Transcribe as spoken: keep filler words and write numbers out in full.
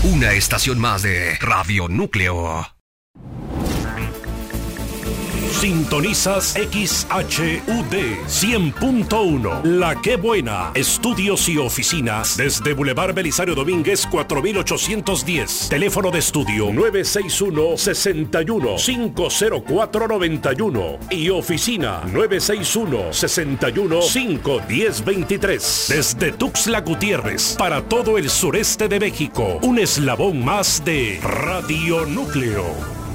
Una estación más de Radio Núcleo. Sintonizas X H U D cien punto uno. La Qué Buena. Estudios y oficinas desde Boulevard Belisario Domínguez cuatro mil ochocientos diez. Teléfono de estudio nueve seis uno, seis uno, cinco cero cuatro, nueve uno y oficina nueve seis uno, seis uno, cinco uno cero, dos tres. Desde Tuxtla Gutiérrez para todo el sureste de México. Un eslabón más de Radio Núcleo.